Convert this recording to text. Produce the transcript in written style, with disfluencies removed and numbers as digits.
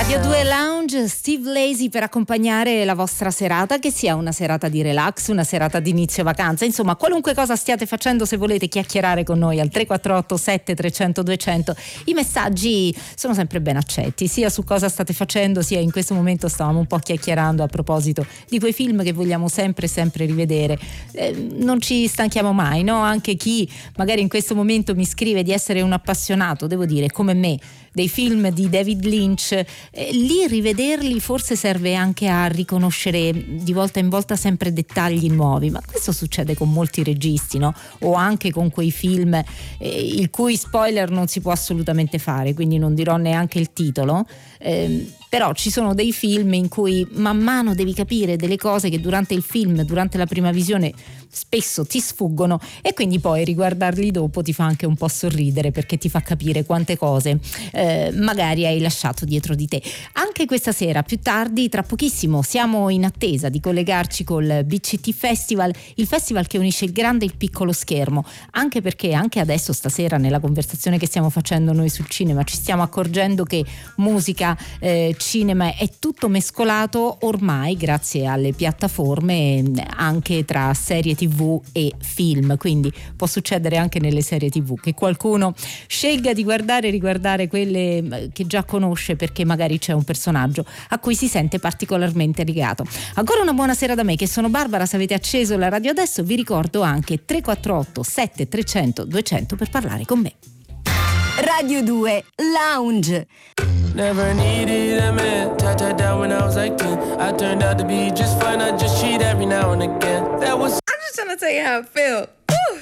Radio 2 Lounge, Steve Lacy per accompagnare la vostra serata, che sia una serata di relax, una serata di inizio vacanza, insomma qualunque cosa stiate facendo, se volete chiacchierare con noi al 348 7300 200, i messaggi sono sempre ben accetti, sia su cosa state facendo, sia in questo momento stavamo un po' chiacchierando a proposito di quei film che vogliamo sempre rivedere. Non ci stanchiamo mai, no? Anche chi magari in questo momento mi scrive di essere un appassionato, devo dire, come me, dei film di David Lynch, lì rivederli forse serve anche a riconoscere di volta in volta sempre dettagli nuovi, ma questo succede con molti registi, no? O anche con quei film il cui spoiler non si può assolutamente fare, quindi non dirò neanche il titolo, però ci sono dei film in cui man mano devi capire delle cose che durante il film, durante la prima visione spesso ti sfuggono, e quindi poi riguardarli dopo ti fa anche un po' sorridere, perché ti fa capire quante cose magari hai lasciato dietro di te. Anche questa sera, più tardi, tra pochissimo, siamo in attesa di collegarci col BCT Festival, il festival che unisce il grande e il piccolo schermo, anche perché anche adesso stasera nella conversazione che stiamo facendo noi sul cinema ci stiamo accorgendo che musica, cinema è tutto mescolato ormai grazie alle piattaforme, anche tra serie TV e film, quindi può succedere anche nelle serie TV che qualcuno scelga di guardare e riguardare quelle che già conosce, perché magari c'è un personaggio a cui si sente particolarmente legato. Ancora una buona sera da me, che sono Barbara. Se avete acceso la radio adesso, vi ricordo anche 348 7300 200 per parlare con me. Radio 2 Lounge. Never needed a man, tied down when I was like 10. I turned out to be just fine, I just cheat every now and again. That was... I'm just trying to tell you how it felt.